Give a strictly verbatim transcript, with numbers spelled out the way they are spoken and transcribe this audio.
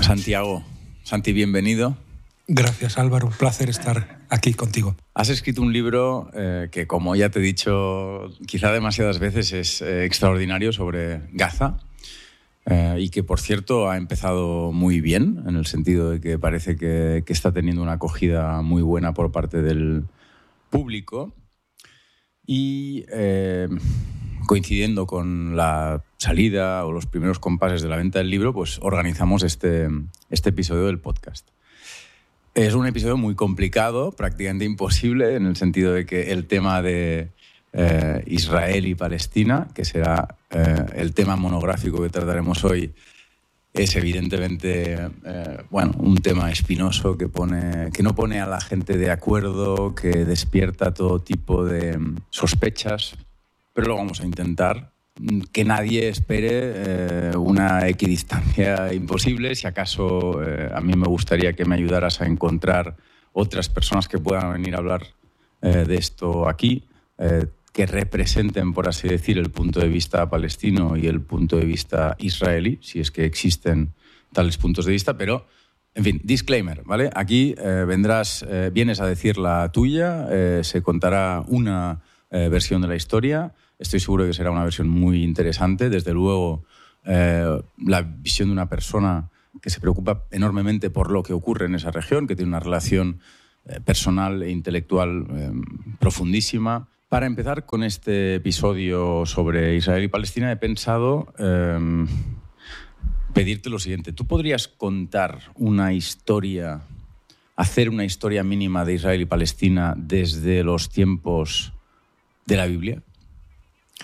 Santiago. Santi, bienvenido. Gracias, Álvaro. Un placer estar aquí contigo. Has escrito un libro eh, que, como ya te he dicho quizá demasiadas veces, es eh, extraordinario, sobre Gaza eh, y que, por cierto, ha empezado muy bien, en el sentido de que parece que, que está teniendo una acogida muy buena por parte del público. Y eh, coincidiendo con la salida o los primeros compases de la venta del libro, pues organizamos este, este episodio del podcast. Es un episodio muy complicado, prácticamente imposible, en el sentido de que el tema de eh, Israel y Palestina, que será eh, el tema monográfico que trataremos hoy, es evidentemente eh, bueno, un tema espinoso que, pone, que no pone a la gente de acuerdo, que despierta todo tipo de sospechas, pero lo vamos a intentar. Que nadie espere eh, una equidistancia imposible. Si acaso eh, a mí me gustaría que me ayudaras a encontrar otras personas que puedan venir a hablar eh, de esto aquí, eh, que representen, por así decir, el punto de vista palestino y el punto de vista israelí, si es que existen tales puntos de vista. Pero, en fin, disclaimer, ¿vale? Aquí eh, vendrás, eh, vienes a decir la tuya, eh, se contará una eh, versión de la historia. Estoy seguro que será una versión muy interesante. Desde luego, eh, la visión de una persona que se preocupa enormemente por lo que ocurre en esa región, que tiene una relación eh, personal e intelectual eh, profundísima. Para empezar con este episodio sobre Israel y Palestina, he pensado eh, pedirte lo siguiente. ¿Tú podrías contar una historia, hacer una historia mínima de Israel y Palestina desde los tiempos de la Biblia?